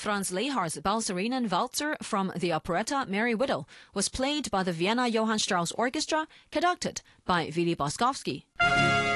Franz Lehar's Balzerinen Waltzer from the operetta Merry Widow was played by the Vienna Johann Strauss Orchestra, conducted by Willy Boskowski.